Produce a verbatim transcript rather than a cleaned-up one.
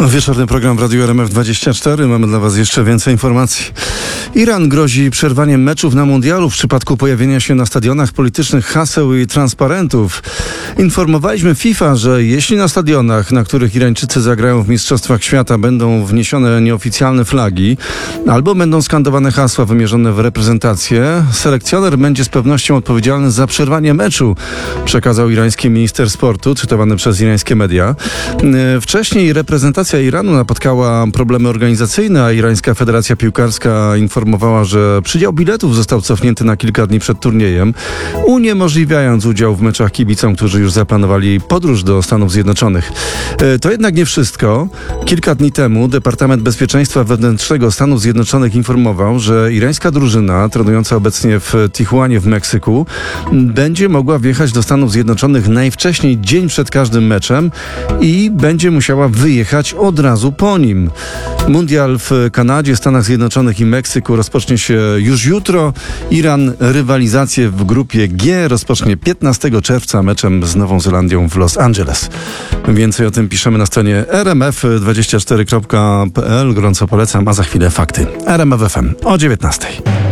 Wieczorny program w Radiu R M F dwadzieścia cztery. Mamy dla Was jeszcze więcej informacji. Iran grozi przerwaniem meczów na mundialu w przypadku pojawienia się na stadionach politycznych haseł i transparentów. Informowaliśmy FIFA, że jeśli na stadionach, na których Irańczycy zagrają w Mistrzostwach Świata, będą wniesione nieoficjalne flagi albo będą skandowane hasła wymierzone w reprezentację, selekcjoner będzie z pewnością odpowiedzialny za przerwanie meczu, przekazał irański minister sportu, cytowany przez irańskie media. Wcześniej reprezentacja Iranu napotkała problemy organizacyjne, a Irańska Federacja Piłkarska informowała, że przydział biletów został cofnięty na kilka dni przed turniejem, uniemożliwiając udział w meczach kibicom, którzy już zaplanowali podróż do Stanów Zjednoczonych. To jednak nie wszystko. Kilka dni temu Departament Bezpieczeństwa Wewnętrznego Stanów Zjednoczonych informował, że irańska drużyna, trenująca obecnie w Tijuanie w Meksyku, będzie mogła wjechać do Stanów Zjednoczonych najwcześniej dzień przed każdym meczem i będzie musiała wyjechać od razu po nim. Mundial w Kanadzie, Stanach Zjednoczonych i Meksyku rozpocznie się już jutro. Iran rywalizację w grupie G rozpocznie piętnastego czerwca meczem z Nową Zelandią w Los Angeles. Więcej o tym piszemy na stronie r m f dwadzieścia cztery kropka p l. Gorąco polecam, a za chwilę fakty. R M F F M o dziewiętnastej.